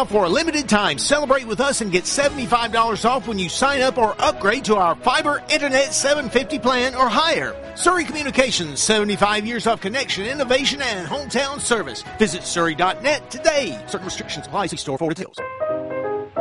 Now, for a limited time, celebrate with us and get $75 off when you sign up or upgrade to our Fiber Internet 750 plan or higher. Surrey Communications, 75 years of connection, innovation, and hometown service. Visit Surrey.net today. Certain restrictions apply. See store for details.